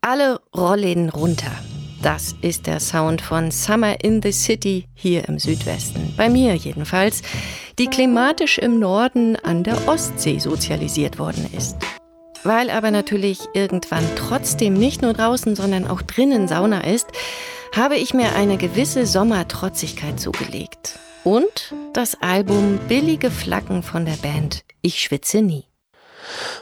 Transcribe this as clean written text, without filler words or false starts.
Alle Rollläden runter. Das ist der Sound von Summer in the City hier im Südwesten. Bei mir jedenfalls, die klimatisch im Norden an der Ostsee sozialisiert worden ist. Weil aber natürlich irgendwann trotzdem nicht nur draußen, sondern auch drinnen Sauna ist, habe ich mir eine gewisse Sommertrotzigkeit zugelegt. Und das Album Billige Flaggen von der Band Ich schwitze nie.